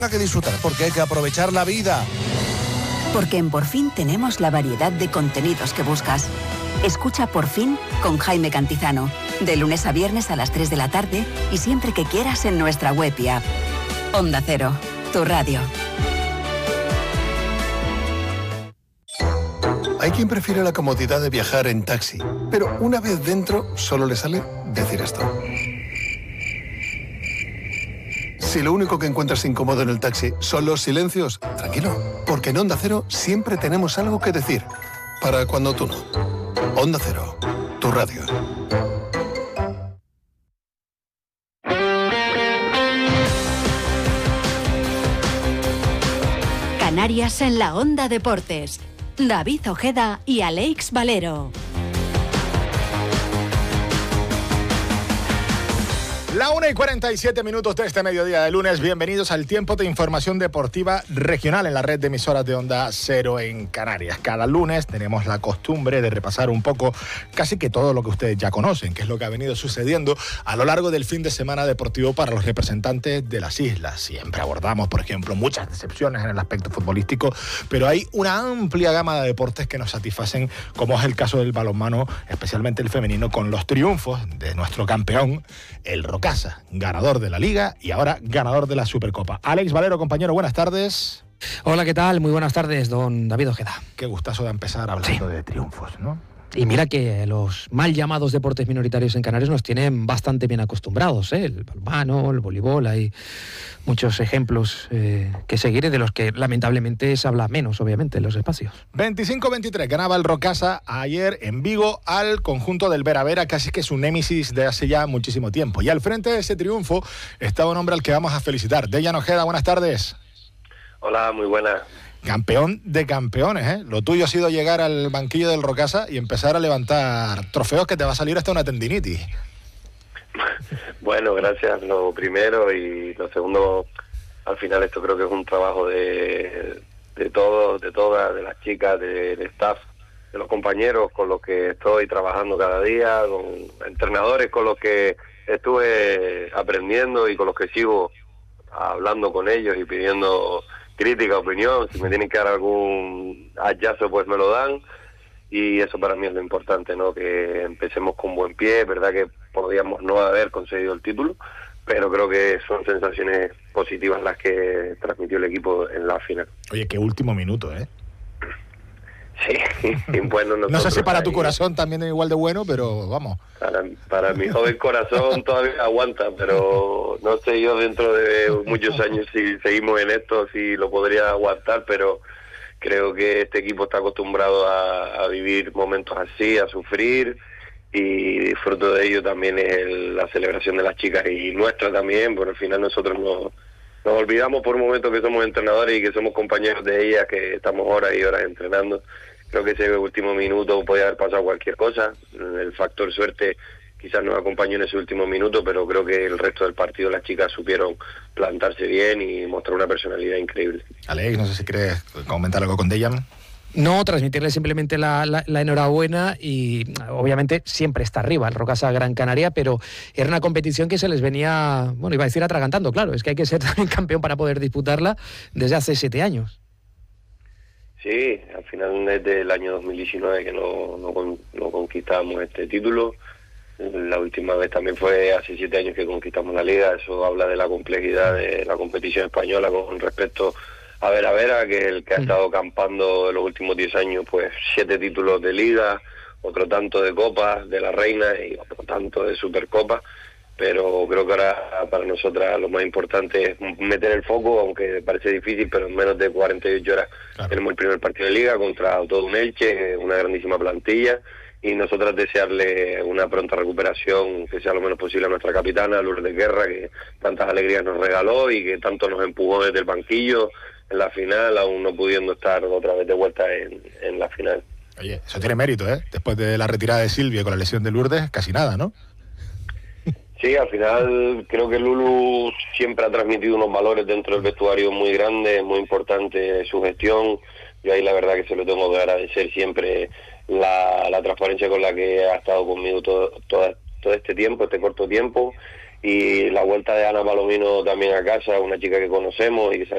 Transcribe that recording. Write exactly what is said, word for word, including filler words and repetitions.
Hay que disfrutar porque hay que aprovechar la vida. Porque en Por Fin tenemos la variedad de contenidos que buscas. Escucha Por Fin con Jaime Cantizano, de lunes a viernes a las tres de la tarde y siempre que quieras en nuestra web y app. Onda Cero, tu radio. Hay quien prefiere la comodidad de viajar en taxi, pero una vez dentro solo le sale decir esto. Si lo único que encuentras incómodo en el taxi son los silencios, tranquilo, porque en Onda Cero siempre tenemos algo que decir. Para cuando tú no. Onda Cero, tu radio. Canarias en la Onda Deportes. David Ojeda y Alex Valero. La una y cuarenta y siete minutos de este mediodía de lunes. Bienvenidos al tiempo de información deportiva regional en la red de emisoras de Onda Cero en Canarias. Cada lunes tenemos la costumbre de repasar un poco casi que todo lo que ustedes ya conocen, que es lo que ha venido sucediendo a lo largo del fin de semana deportivo para los representantes de las islas. Siempre abordamos, por ejemplo, muchas decepciones en el aspecto futbolístico, pero hay una amplia gama de deportes que nos satisfacen, como es el caso del balonmano, especialmente el femenino, con los triunfos de nuestro campeón, el Rocasa, ganador de la Liga y ahora ganador de la Supercopa. Alex Valero, compañero, buenas tardes. Hola, ¿qué tal? Muy buenas tardes, don David Ojeda. Qué gustazo de empezar hablando sí. de triunfos, ¿no? Y mira que los mal llamados deportes minoritarios en Canarias nos tienen bastante bien acostumbrados, ¿eh? El balonmano, el voleibol, hay muchos ejemplos eh, que seguir, de los que lamentablemente se habla menos, obviamente, en los espacios. veinticinco veintitrés ganaba el Rocasa ayer en Vigo al conjunto del Vera Vera, casi que es un némesis de hace ya muchísimo tiempo. Y al frente de ese triunfo estaba un hombre al que vamos a felicitar. Dejan Ojeda, buenas tardes. Hola, muy buenas. Campeón de campeones, ¿eh? Lo tuyo ha sido llegar al banquillo del Rocasa y empezar a levantar trofeos que te va a salir hasta una tendinitis. Bueno, gracias, lo primero, y lo segundo, al final esto creo que es un trabajo de, de todos, de todas, de las chicas, del staff, de los compañeros con los que estoy trabajando cada día, con entrenadores con los que estuve aprendiendo y con los que sigo hablando con ellos y pidiendo crítica, opinión. Si me tienen que dar algún hachazo, pues me lo dan, y eso para mí es lo importante, ¿no? Que empecemos con buen pie. Es verdad que podíamos no haber conseguido el título, pero creo que son sensaciones positivas las que transmitió el equipo en la final. Oye, qué último minuto, ¿eh? Sí, bueno, no sé si para ahí, tu corazón también es igual de bueno, pero vamos. Para, para mi joven corazón todavía aguanta, pero no sé yo dentro de muchos años si seguimos en esto, si lo podría aguantar, pero creo que este equipo está acostumbrado a, a vivir momentos así, a sufrir, y fruto de ello también es el, la celebración de las chicas y nuestra también, porque al final nosotros nos, nos olvidamos por un momento que somos entrenadores y que somos compañeros de ellas, que estamos horas y horas entrenando. Creo que ese último minuto podía haber pasado cualquier cosa. El factor suerte quizás nos acompañó en ese último minuto, pero creo que el resto del partido las chicas supieron plantarse bien y mostrar una personalidad increíble. Alex, no sé si quieres comentar algo con Dejan. No, transmitirle simplemente la, la, la enhorabuena, y obviamente siempre está arriba el Rocasa Gran Canaria, pero era una competición que se les venía, bueno, iba a decir atragantando, claro, es que hay que ser también campeón para poder disputarla desde hace siete años. Sí, al final desde el año dos mil diecinueve que no, no, no conquistamos este título. La última vez también fue hace siete años que conquistamos la Liga. Eso habla de la complejidad de la competición española con respecto a Vera Vera, que es el que ha estado campando en los últimos diez años, pues siete títulos de Liga, otro tanto de Copas de la Reina y otro tanto de Supercopa. Pero creo que ahora para nosotras lo más importante es meter el foco, aunque parece difícil, pero en menos de cuarenta y ocho horas claro. Tenemos el primer partido de Liga contra todo un Elche, una grandísima plantilla, y nosotras desearle una pronta recuperación, que sea lo menos posible a nuestra capitana, Lourdes Guerra, que tantas alegrías nos regaló y que tanto nos empujó desde el banquillo en la final, aún no pudiendo estar otra vez de vuelta en, en la final. Oye, eso tiene mérito, ¿eh? Después de la retirada de Silvia con la lesión de Lourdes, casi nada, ¿no? Sí, al final creo que Lulu siempre ha transmitido unos valores dentro del vestuario muy grandes, muy importante su gestión. Yo ahí la verdad que se lo tengo que agradecer siempre la, la transparencia con la que ha estado conmigo todo, todo, todo este tiempo, este corto tiempo. Y la vuelta de Ana Palomino también a casa, una chica que conocemos y que